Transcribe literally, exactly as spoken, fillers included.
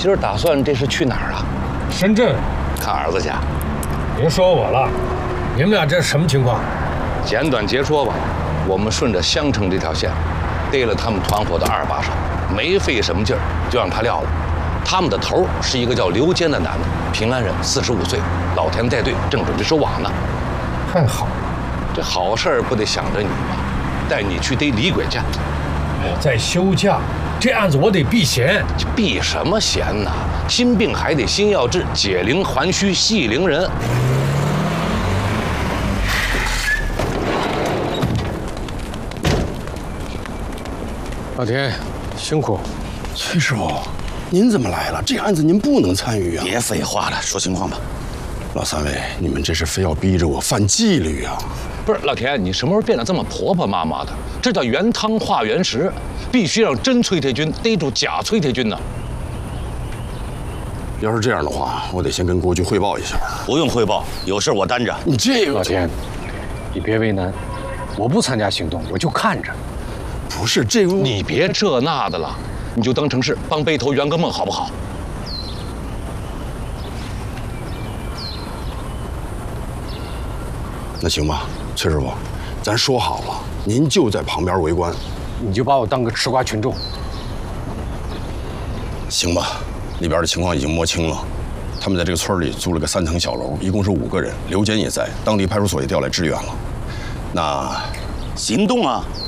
今儿打算这是去哪儿啊？ 深圳， 看儿子去。 别说我了，你们俩这什么情况？ 简短截说吧，我们顺着襄城这条线，逮了他们团伙的二把手，没费什么劲儿就让他撂了。他们的头是一个叫刘坚的男的，平安人，四十五岁，老田带队，正准备收网呢。 太好了， 这好事儿不得想着你吗？带你去逮李鬼去。 我在休假，这案子我得避嫌。 避什么嫌呢？心病还得心要治，解铃还须系铃人。 老田，辛苦。 崔师傅，您怎么来了？这案子您不能参与啊！ 别废话了，说情况吧。 老三位，你们这是非要逼着我犯纪律啊！ 不是老田，你什么时候变得这么婆婆妈妈的？这叫原汤化原食，必须让真崔铁军逮住假崔铁军呢。 要是这样的话，我得先跟国军汇报一下。 不用汇报，有事我担着。 你这个老田，你别为难，我不参加行动，我就看着。 不是这个， 你别这那的了，你就当成是帮背头圆个梦，好不好？ 那行吧，崔师傅，咱说好了，您就在旁边围观。 你就把我当个吃瓜群众。 行吧，里边的情况已经摸清了，他们在这个村里租了个三层小楼，一共是五个人，刘坚也在，当地派出所也调来支援了。那行动啊！